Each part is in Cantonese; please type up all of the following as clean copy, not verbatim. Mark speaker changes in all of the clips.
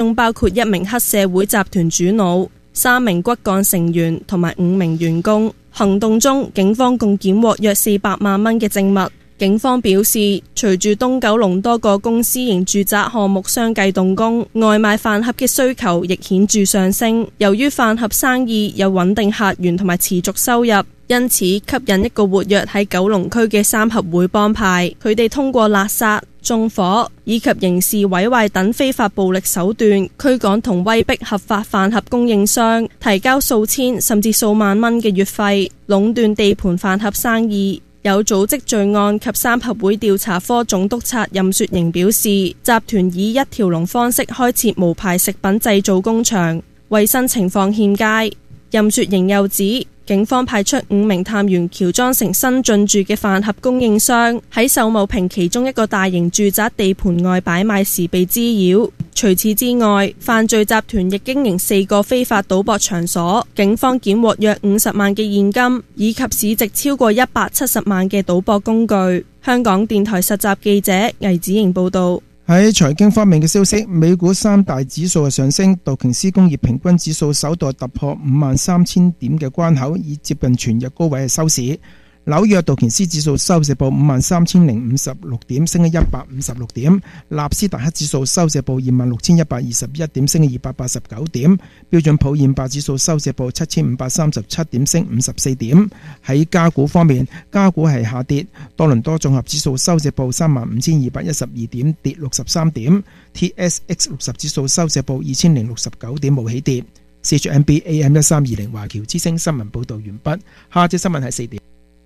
Speaker 1: 中包括1名黑社會集團主腦、3名骨幹成員同埋5名員工。行動中，警方共檢獲約400萬蚊嘅證物。警方表示，隨住東九龍多個公私營住宅項目相繼動工，外賣飯盒嘅需求亦顯著上升。由於飯盒生意有穩定客源同埋持續收入，因此吸引一個活躍喺九龍區嘅三合會幫派，佢哋通過勒殺、縱火以及刑事毀壞等非法暴力手段，驅趕同威逼合法飯盒供應商提交數千甚至數萬蚊嘅月費，壟斷地盤飯盒生意。有組織罪案及三合會調查科總督察任雪瑩表示，集團以一條龍方式開設無牌食品製造工場，衛生情況欠佳。任雪瑩又指，警方派出5名探員喬裝成新進駐嘅飯盒供應商，喺秀茂坪其中一個大型住宅地盤外擺賣時被滋擾。除此之外，犯罪集團亦經營4個非法賭博場所，警方檢獲約50萬嘅現金，以及市值超過170萬嘅賭博工具。香港電台實習記者魏子瑩報道。
Speaker 2: 喺財經方面嘅消息，美股3大指數嘅上升，道瓊斯工業平均指數首度突破53,000點嘅關口，以接近全日高位收市。紐約道瓊斯指數收市報53,056點，升咗156點；納斯達克指數收市報26,121點，升咗289點；標準普爾500指數收市報7,537點，升54點。喺加股方面，加股係下跌，多倫多綜合指數收市報35,212點，跌63點；TSX 60指數收市報2,069點，冇起跌。CHMB AM1320 華僑之聲新聞報道完畢。下節新聞係4點。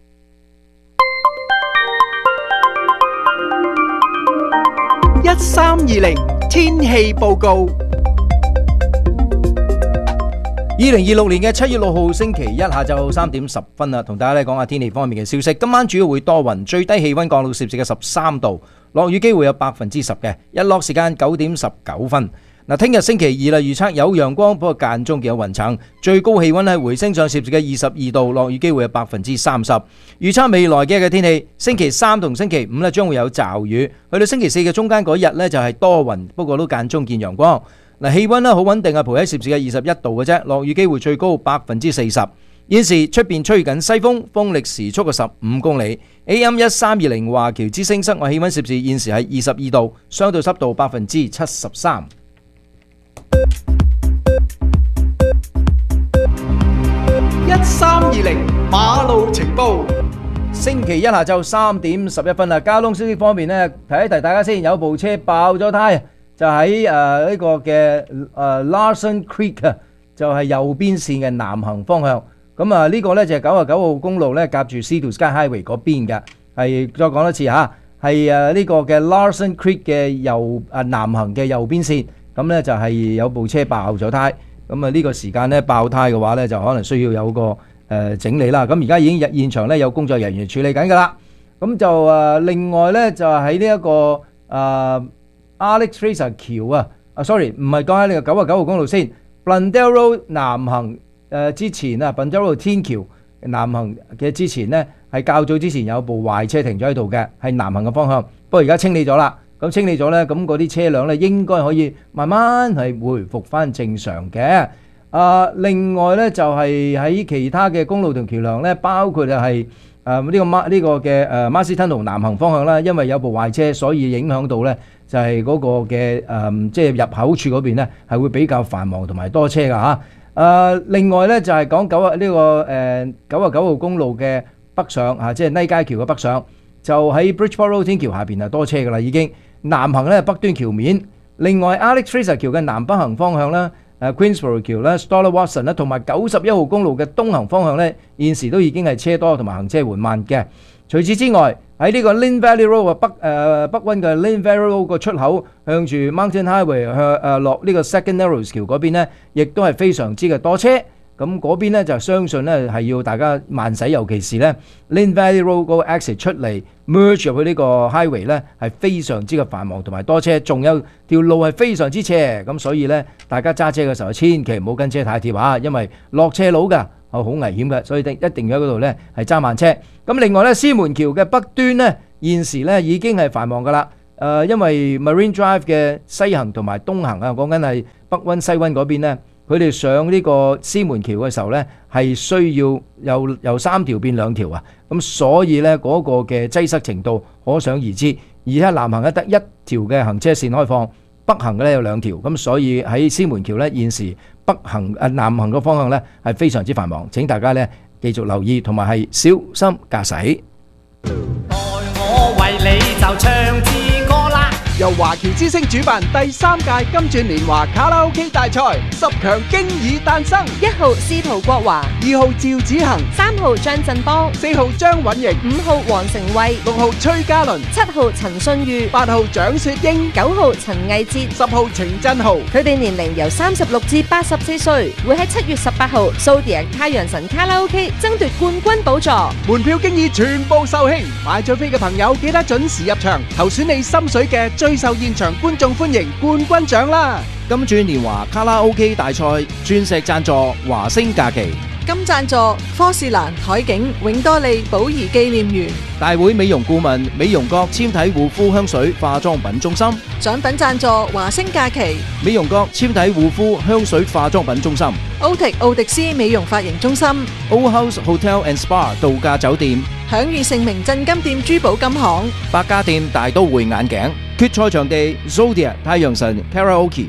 Speaker 3: 1320天氣報告。2026年嘅7月6號星期一下晝3點10分啦，同大家講下天氣方面嘅消息。今晚主要會多雲，最低氣溫降到攝氏嘅13度，落雨機會有10%嘅，日落時間9點19分。嗱，聽日星期二啦，預測有陽光，不過間中見有雲層，最高氣溫係回升上攝氏嘅22度，落雨機會有30%。預測未來嘅天氣，星期3同星期5咧將會有驟雨，去到星期4嘅中間嗰日咧就係多雲，不過都間中見陽光。嗱，氣溫咧好穩定啊，徘徊喺攝氏嘅21度嘅啫，落雨機會最高40%。現時出邊吹緊西風，風力時速嘅15公里。AM1320 華僑之聲室外氣溫攝氏現時係22度，相對濕度73%。1320馬路情報。星期一下晝3點11分啦。交通消息方面呢，提一提大家先，有部車爆咗胎，就喺呢個嘅Larson Creek 啊，就係右邊線嘅南行方向。咁啊呢個呢就係99號公路呢，夾住 Sea to Sky Highway 嗰邊嘅。係再講一次吓，係呢個嘅 Larson Creek 嘅南行嘅右邊線。咁呢就係有部車爆咗胎。咁啊呢個時間呢，爆胎嘅話呢，就可能需要有個整理啦。咁而家已經現場呢，有工作人員處理緊噶啦。咁就另外呢，就喺呢一個Alex Fraser 橋啊，sorry 唔係講喺呢個99號公路先 Blundell Road 南行之前啊 Blundell Road 天橋南行嘅之前呢，係較早之前有部壞車停咗喺度嘅，係南行嘅方向。不過而家清理咗啦。咁清理咗呢，咁嗰啲車輛呢應該可以慢慢係恢復翻正常嘅。另外呢，就係喺其他嘅公路同橋梁呢，包括就係呢個嘅Marsden Tunnel南行方向啦，因為有部壞車，所以影響到呢就係嗰個嘅即係入口處嗰邊呢係會比較繁忙同埋多車噶嚇。另外呢，就係講99號公路嘅北上啊，即係尼街橋嘅北上，就喺 Bridgeport Road 天橋下邊係多車噶啦已經。南行咧北端橋面，另外 Alex Fraser 橋嘅南北行方向啦，Queensborough 橋啦 Stoller Watson 啦，同埋91號公路嘅東行方向咧，現時都已經係車多同埋行車緩慢嘅。除此之外，喺呢個 Lynn Valley Road 北溫嘅 Lynn Valley Road 個出口向住 Mountain Highway 落呢個 Second Narrows 橋嗰邊咧，亦都係非常之嘅多車。咁嗰邊咧就相信咧係要大家慢駛，尤其是咧 Lynn Valley Road 嗰個 exit 出嚟 merge 入去呢個 highway 咧係非常之嘅繁忙同埋多車，仲有條路係非常之斜，咁所以咧大家揸車嘅時候千祈唔好跟車太貼啊，因為落斜路㗎好危險嘅，所以一定要喺嗰度咧係揸慢車。咁另外咧，獅門橋嘅北端咧現時咧已經係繁忙㗎啦。 因為 Marine Drive 嘅西行同埋東行啊，講緊係北溫西溫嗰邊呢，佢哋上呢個獅門橋嘅時候呢，係需要由3條變2條啊，咁所以呢，嗰個嘅擠塞程度可想而知。而且南行咧得1條嘅行車線開放，北行嘅咧有2條，咁所以喺獅門橋呢，現時南行嘅方向呢係非常之繁忙，請大家呢繼續留意同埋係小心駕駛。
Speaker 4: 待我為你就唱支歌啦！
Speaker 5: 由華僑之星主辦第3屆金鑽年華卡拉 OK 大賽，10強經已誕生。
Speaker 1: 1號司徒國華
Speaker 5: 2號趙子恒
Speaker 1: ，3號張振邦
Speaker 5: ，4號張允瑩
Speaker 1: ，5號黃成慧
Speaker 5: ，6號崔嘉倫
Speaker 1: ，7號陳信裕
Speaker 5: ，8號蔣雪英
Speaker 1: ，9號陳毅哲
Speaker 5: ，10號程振豪。
Speaker 1: 佢哋年齡由36至84歲，會喺7月18號Zodiac太陽神卡拉 OK 爭奪冠軍寶座。
Speaker 5: 門票經已全部售罄，買咗飛嘅朋友記得準時入場，投選你心水嘅最受現場觀眾歡迎冠軍獎啦！
Speaker 6: 金鑽年華卡拉 OK 大賽鑽石贊助華星假期，
Speaker 7: 金贊助科士蘭海景永多利寶儀紀念園，
Speaker 6: 大會美容顧問美容閣纖體護膚香水化妝品中心，
Speaker 7: 獎品贊助華星假期，
Speaker 6: 美容閣纖體護膚香水化妝品中心，
Speaker 7: 奧迪斯美容髮型中心，
Speaker 6: Old House Hotel and Spa 度假酒店，
Speaker 7: 享譽盛名鎮金店珠寶金行，
Speaker 6: 百家店大都會眼鏡，決賽場地 Zodiac 太陽神 Karaoke。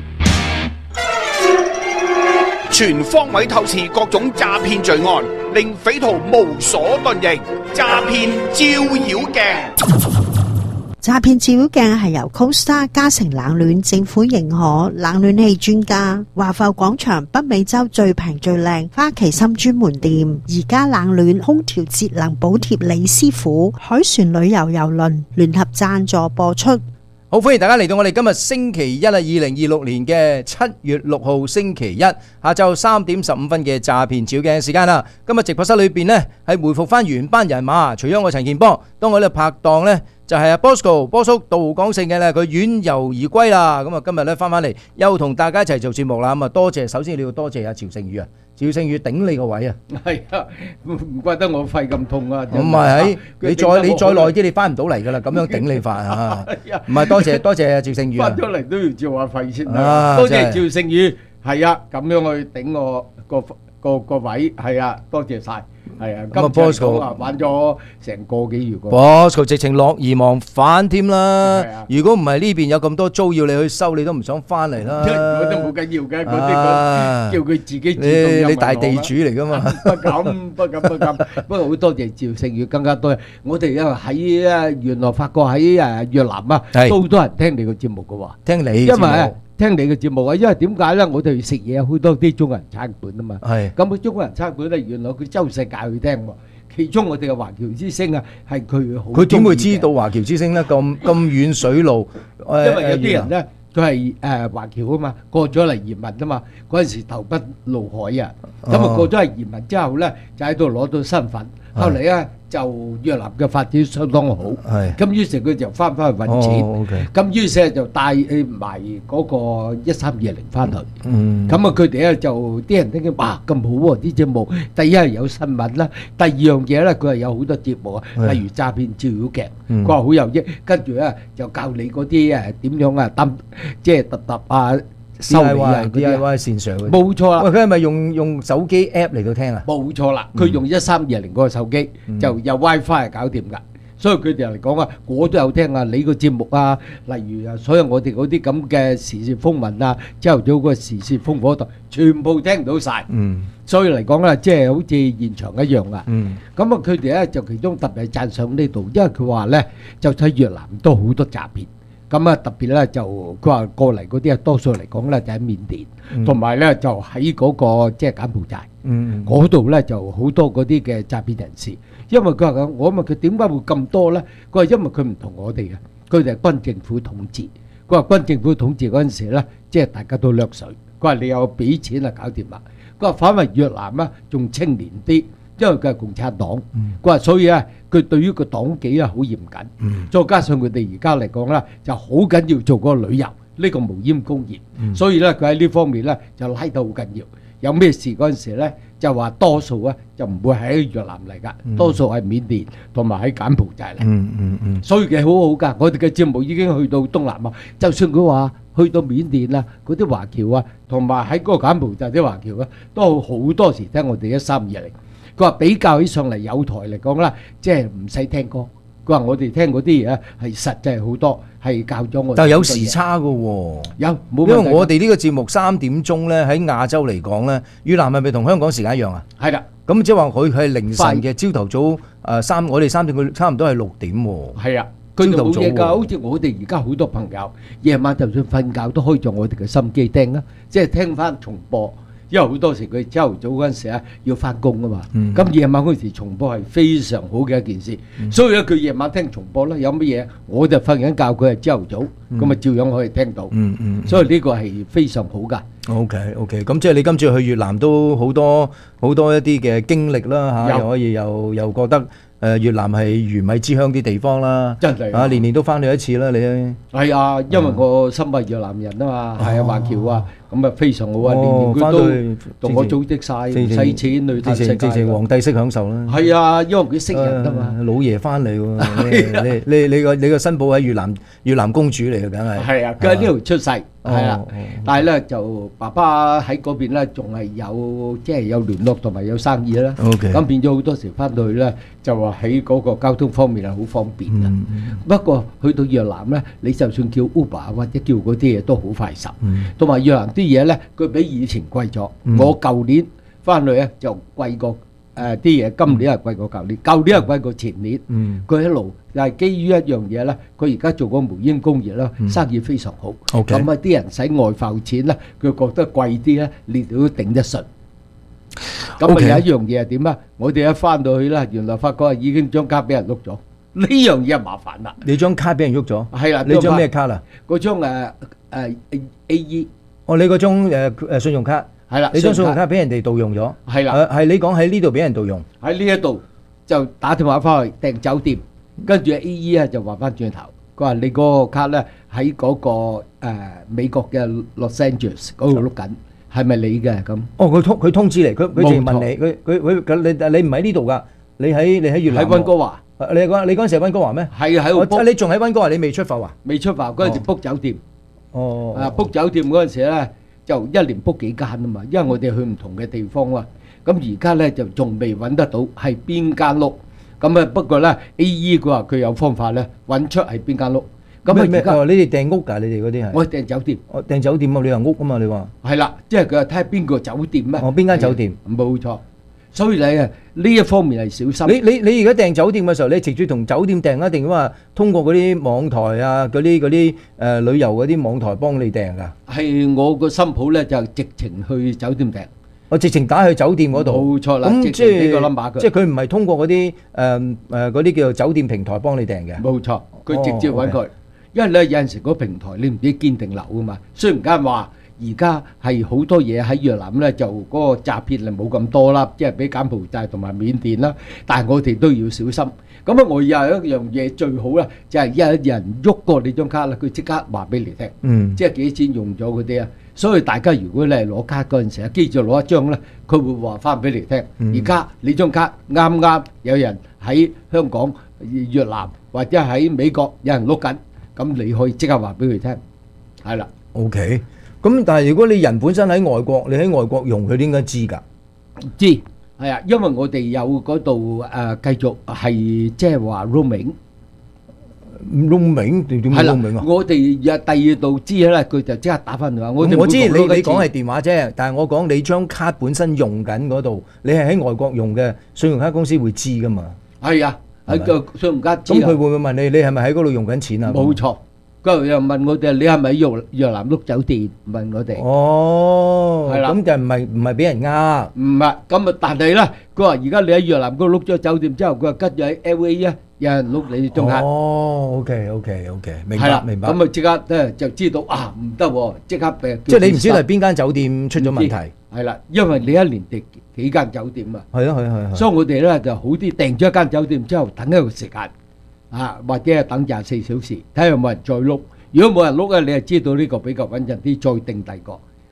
Speaker 8: 全方位透視各種詐騙罪案，令匪徒無所遁形。詐騙照妖鏡，
Speaker 9: 詐騙照妖鏡係由 Costa 嘉誠冷暖政府認可冷暖氣專家華埠廣場北美洲最平最靚花旗參專門店，而家冷暖空調節能補貼李師傅，海船旅遊郵輪聯合贊助播出。
Speaker 3: 好，歡迎大家嚟到我哋今日星期一啊，2026年嘅7月6號星期一下晝3點15分嘅詐騙照鏡時間啦。今日直播室裏邊呢係回復翻原班人馬，除咗我陳健波，當我哋拍檔呢就係阿 Bosco 波叔杜廣勝嘅咧，佢遠遊而歸啦。咁啊，今日咧翻嚟又同大家一齊做節目啦。咁啊，多謝，首先你要多謝阿趙勝宇啊。趙勝宇頂你個位啊！
Speaker 10: 係啊，唔怪得我肺咁痛啊！
Speaker 3: 唔係，你再耐啲，你翻唔到嚟噶啦，咁樣頂你法啊！唔係，多謝趙勝宇啊！
Speaker 10: 翻咗嚟都要照下肺先啊！多謝趙勝宇，係啊，咁樣去頂我個位，係啊，多謝晒。係啊，今次玩咗成個幾月。
Speaker 3: Bosco 直情樂而忘返添啦！如果唔係呢邊有咁多租要你去收，你都唔想翻嚟啦。
Speaker 10: 嗰啲冇緊要嘅，嗰啲叫佢自己主動。
Speaker 3: 你大地主嚟噶嘛？
Speaker 10: 不敢。不過好多謝趙勝宇，更加多。我哋因為喺原來發覺喺越南啊，都好多人聽你個節目噶喎。
Speaker 3: 聽你
Speaker 10: 因為聽你嘅節目啊，因為點解咧？我哋食嘢好多啲中國人餐館啊嘛。係。咁中國人餐館咧，原來佢周世界去聽喎。其中我哋嘅華僑之星啊，係佢好。
Speaker 3: 佢點會知道華僑之星咧？咁遠水路。
Speaker 10: 因為有啲人咧，佢係華僑啊嘛，過咗嚟移民啊嘛。嗰陣時投奔怒海啊，咁啊過咗嚟移民之後咧，就喺度攞到身份。後嚟咧就越南嘅發展相當好，咁於是佢就翻去揾錢，咁於是就帶埋嗰個1320翻去，咁啊佢哋咧就啲人聽哇咁好喎啲節目，第一係有新聞啦，第二樣嘢咧佢係有好多節目啊，例如詐騙照妖鏡，佢話好有益，跟住咧就教你嗰啲點樣啊揼，即係揼啊。
Speaker 3: DIY 線上嘅，
Speaker 10: 冇錯啦。
Speaker 3: 喂，佢係咪用手機 app 嚟到聽啊？
Speaker 10: 冇錯啦，佢用1320嗰個手機就有 WiFi 搞掂㗎，所以佢哋嚟講啊，我都有聽啊，你個節目啊，例如啊，所有我哋嗰啲咁嘅時事風雲啊，朝頭早嗰個時事風火台，全部聽到晒。所以嚟講咧，即係好似現場一樣啊。咁啊，佢哋咧就其中特別係讚賞呢度，因為佢話咧就喺越南都好多詐騙。咁啊，特別咧就佢話過嚟嗰啲啊，多數嚟講咧就喺緬甸，同埋咧就喺嗰個即係柬埔寨，嗰度咧就好多嗰啲嘅詐騙人士。因為佢話咁，我問佢點解會咁多咧？佢話因為佢唔同我哋嘅，佢哋係軍政府統治。佢話軍政府統治嗰陣時咧，即係大家都掠水。佢話你有俾錢啊，搞掂啦。佢話反為越南啊，仲清廉啲。因為佢係共產黨，佢話所以咧，佢對於個黨紀啊好嚴謹，再加上佢哋而家嚟講咧，就好緊要做嗰個旅遊呢個無煙工業，所以咧佢喺呢方面咧就拉得好緊要。 有咩事嗰陣時咧，就話多數啊就唔會喺越南嚟㗎，多數係緬甸同埋喺柬埔寨嚟。所以佢好好㗎，我哋嘅節目已經去到東南亞，就算佢話去到緬甸啊，嗰啲華僑啊，同埋喺嗰個柬埔寨啲華僑啊，都好多時聽我哋1320。佢話比較起上嚟有台嚟講啦，即係唔使聽歌。佢話我哋聽嗰啲嘢係實際好多，係教咗我哋。
Speaker 3: 但係有時差㗎喎，
Speaker 10: 有冇問題？
Speaker 3: 因為我哋呢個節目3點鐘咧，喺亞洲嚟講咧，越南係咪同香港時間一樣啊？
Speaker 10: 係啦，
Speaker 3: 咁即係話佢係凌晨嘅朝頭早我哋3點，佢差唔多係6點喎。
Speaker 10: 係啊，佢哋冇嘢㗎，好似我哋而家好多朋友夜晚就算瞓覺都開咗我哋嘅心機聽啦，即係聽翻重播。因為好多時佢朝頭早嗰陣時要翻工啊嘛，咁夜晚嗰陣時重播係非常好嘅一件事，所以咧佢夜晚聽重播啦，有乜嘢我就瞓緊覺，佢係朝頭早，咁啊照樣可以聽到，所以呢個係非常好噶。
Speaker 3: OK，咁即係你今次去越南都好多一啲嘅經歷啦嚇，又可以又覺得越南係魚米之鄉啲地方啦，
Speaker 10: 真係
Speaker 3: 啊年年都翻去一次啦你。
Speaker 10: 係啊，因為我身為越南人啊嘛，係啊華僑啊。咁啊非常好啊！年年佢都同我組織晒，唔使錢去睇世界。直情皇帝式享受啦。係啊，因為佢識人啊嘛。
Speaker 3: 老爺翻嚟喎，你個新抱喺越南公主嚟嘅，梗係。
Speaker 10: 係啊，佢喺呢度出世，係啦。但係咧就爸爸喺嗰邊咧，仲係有即係有聯絡同埋有生意啦。
Speaker 3: OK。
Speaker 10: 咁變咗好多時翻到去咧，就話喺嗰個交通方面係好方便啊。不過去到越南咧，你就算叫 Uber 或者叫嗰啲嘢都好快手，同埋越南啲嘢咧，佢比以前貴咗。我舊年翻去咧就貴過啲嘢，今年係貴過舊年，舊年係貴過前年。佢一路就係基於一樣嘢咧，佢而家做個無煙工業啦，生意非常好。咁啊啲人使外埠錢咧，佢覺得貴啲咧，你哋都頂得順。咁啊有一樣嘢係點啊？我哋一翻到去啦，原來發覺已經張卡俾人碌咗，呢樣嘢麻煩啦。
Speaker 3: 你張卡俾人喐咗？係啦，你張咩卡啊？
Speaker 10: 嗰張AE。
Speaker 3: 哦，你嗰張信用卡
Speaker 10: 係啦，
Speaker 3: 你張信用卡俾人哋盜用咗，
Speaker 10: 係啦，
Speaker 3: 係你講喺呢度俾人盜用，
Speaker 10: 喺呢一度就打電話翻去訂酒店，跟住 AE 啊就話翻轉頭，佢話你嗰個卡咧喺嗰個美國嘅 Los Angeles 嗰度碌緊，係咪你嘅咁？
Speaker 3: 哦，佢通知你，佢直問你，你唔喺呢度㗎，你喺越南，
Speaker 10: 喺溫哥華，
Speaker 3: 你嗰陣時喺溫哥華咩？
Speaker 10: 係喺
Speaker 3: 你仲喺溫哥華，你未出發啊？
Speaker 10: 未出發嗰陣時 book 酒店。
Speaker 3: 哦
Speaker 10: ，book 酒店嗰陣時咧，就一年 book 幾間啊嘛，因為我哋去唔同嘅地方啊。咁而家咧就仲未揾得到係邊間屋。咁啊不過咧 AE 佢話佢有方法咧揾出係邊間屋。咁啊而家
Speaker 3: 你哋訂屋㗎？你哋嗰啲係？
Speaker 10: 我訂酒店。
Speaker 3: 我訂酒店啊，旅行屋啊嘛，你話？
Speaker 10: 係啦，即係佢話睇下邊個酒店咩？
Speaker 3: 哦，邊間酒店？
Speaker 10: 冇錯。所以你啊呢一方面係小心。
Speaker 3: 你而家訂酒店嘅時候，你直接同酒店訂啊，定話通過嗰啲網台啊，嗰啲旅遊嗰啲網台幫你訂㗎？係
Speaker 10: 我個新抱咧就直情去酒店訂。
Speaker 3: 我直情打去酒店嗰度。
Speaker 10: 冇錯啦。
Speaker 3: 咁
Speaker 10: 即係呢個 number 佢。
Speaker 3: 即係佢唔係通過嗰啲嗰啲叫做酒店平台幫你訂嘅。
Speaker 10: 冇錯，佢直接揾佢。因為咧有陣時嗰平台你唔知堅定流㗎嘛。雖然間話。而家係好多嘢喺越南咧，就嗰個詐騙係冇咁多啦，即係比柬埔寨同埋緬甸啦。但係我哋都要小心。咁啊，我有一樣嘢最好啦，就係有人喐過你張卡啦，佢即刻話俾你聽，即係幾錢用咗嗰啲啊。所以大家如果你係攞卡嗰陣時啊，記住攞一張咧，佢會話翻俾你聽。而家你張卡啱啱有人喺香港、越南或者喺美國有人碌緊，咁你可以即刻話俾佢聽。係啦。
Speaker 3: OK。咁但係如果你人本身喺外國，你喺外國用，佢應該知㗎。
Speaker 10: 知係啊，因為我哋有嗰度繼續係即係話 roaming 點解 roaming 啊？我哋第二度知咧，佢就即刻打翻嚟話。我
Speaker 3: 知你講係電話啫，但係我講你張卡本身用緊嗰度，你係喺外國用嘅，信用卡公司會知㗎嘛？
Speaker 10: 係啊，喺個信用卡知。
Speaker 3: 咁佢會唔會問你係咪喺嗰度用緊錢啊？
Speaker 10: 冇錯。佢又問我哋：你係咪越南碌酒店？問我哋。
Speaker 3: 哦，係啦，咁就唔係俾人呃。
Speaker 10: 唔係，咁啊，但係咧，佢話而家你喺越南嗰度碌咗酒店之後，佢話跟住喺 LA 啊，有人碌你張卡。
Speaker 3: 哦，OK，明白明白。
Speaker 10: 咁啊，即刻咧就知道啊，唔得喎，即刻俾。
Speaker 3: 即係你唔知係邊間酒店出咗問題。
Speaker 10: 係啦，因為你一年訂幾間酒店啊。
Speaker 3: 係啊。
Speaker 10: 所以我哋咧就好啲，訂咗一間酒店之後，等一個時間。或者係等24小時，睇下有冇人再碌。如果冇人碌咧，你就知道呢個比較穩陣啲，再定第二個。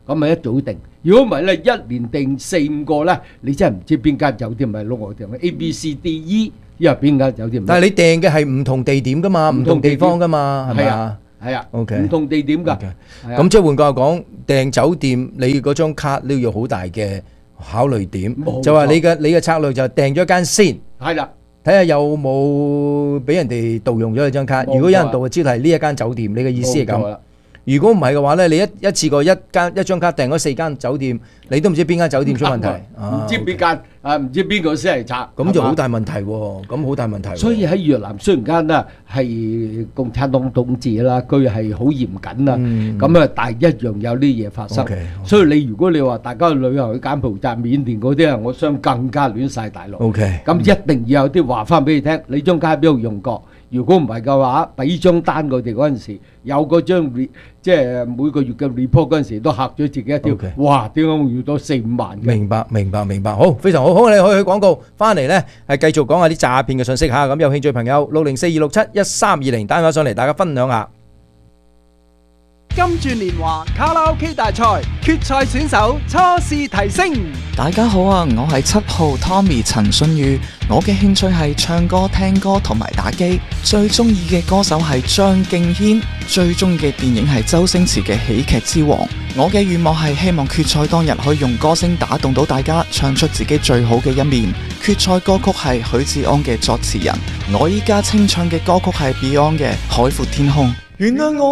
Speaker 10: 咁咪一早定。如果唔係咧，一年訂4-5個咧，你真係唔知邊間酒店係攞我訂 A B C D E， 因為邊間酒店。
Speaker 3: 但係你訂嘅係唔同地點噶嘛，唔同地方噶嘛，係咪啊？
Speaker 10: 係啊
Speaker 3: ，OK，
Speaker 10: 唔同地點㗎。
Speaker 3: 咁即係換句話講，訂酒店你嗰張卡你要好大嘅考慮點，就話你嘅策略就係訂咗間先，
Speaker 10: 係啦，
Speaker 3: 睇下有冇俾人哋盜用咗你張卡。如果有人盜，就知道係呢一間酒店。你嘅意思係咁。如果唔係嘅話咧，你一次過一張卡訂咗4間酒店，你都唔知邊間酒店出問題，
Speaker 10: 唔知邊間唔知邊個先係賊，
Speaker 3: 咁就好大問題喎。咁好大問題。
Speaker 10: 所以喺越南雖然間咧係共產黨統治啦，佢係好嚴謹啦，咁啊，但係一樣有啲嘢發生。所以如果你話大家去旅遊去柬埔寨、緬甸嗰啲啊，我想更加亂晒大陸。咁一定要有啲話翻俾你聽，你張卡喺邊度用過？如果唔係嘅話，俾張單佢哋嗰陣時，有嗰張即係每個月嘅 report 嗰陣時，都嚇咗自己一跳。哇！點解會要多4-5萬嘅？
Speaker 3: 明白，好，非常好。好，你可以去廣告，翻嚟呢係繼續講下啲詐騙嘅信息嚇。咁有興趣朋友604-267-1320打電話上嚟，大家分享下。
Speaker 5: 金鑽年華卡拉 OK 大賽決賽選手初試提升。
Speaker 11: 大家好啊，我係7號 Tommy 陳信宇，我嘅興趣係唱歌、聽歌同埋打機，最中意嘅歌手係張敬軒，最中意嘅電影係周星馳嘅喜劇之王。我嘅願望係希望決賽當日可以用歌聲打動到大家，唱出自己最好嘅一面。決賽歌曲係許志安嘅作詞人，我依家清唱嘅歌曲係 Beyond 嘅《海闊天空》。原諒我